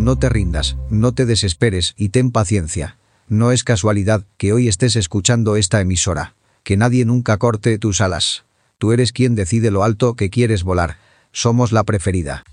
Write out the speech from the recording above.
No te rindas, no te desesperes y ten paciencia. No es casualidad que hoy estés escuchando esta emisora. Que nadie nunca corte tus alas. Tú eres quien decide lo alto que quieres volar. Somos la preferida.